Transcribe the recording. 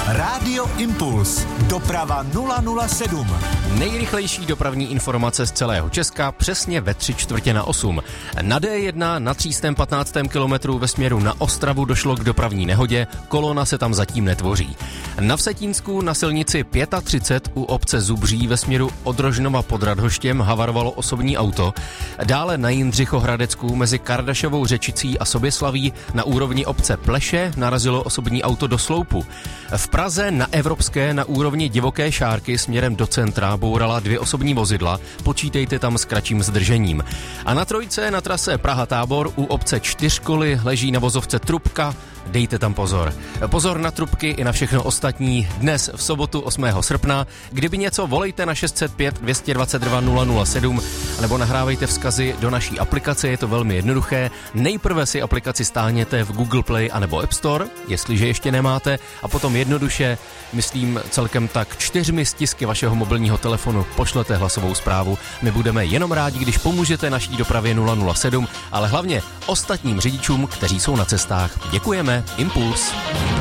Rádio Impuls. Doprava 007. Nejrychlejší dopravní informace z celého Česka přesně ve 7:45. Na D1 na 315. kilometru ve směru na Ostravu došlo k dopravní nehodě, kolona se tam zatím netvoří. Na Vsetínsku na silnici 35 u obce Zubří ve směru od Rožnova pod Radhoštěm havarovalo osobní auto. Dále na Jindřichohradecku mezi Kardašovou Řečicí a Soběslaví na úrovni obce Pleše narazilo osobní auto do sloupu. V Praze na Evropské na úrovni Divoké Šárky směrem do centra bourala 2 osobní vozidla, počítejte tam s kratším zdržením. A na trojce na trase Praha-Tábor u obce Čtyřkoly leží na vozovce Trubka, dejte tam pozor. Pozor na trubky i na všechno ostatní dnes v sobotu 8. srpna. Kdyby něco, volejte na 605 222 007 nebo nahrávejte vzkazy do naší aplikace, je to velmi jednoduché. Nejprve si aplikaci stáhněte v Google Play anebo App Store, jestliže ještě nemáte, a potom jednoduše, myslím celkem tak 4 stisky vašeho mobilního telefonu pošlete hlasovou zprávu. My budeme jenom rádi, když pomůžete naší dopravě 007, ale hlavně ostatním řidičům, kteří jsou na cestách. Děkujeme. Impuls.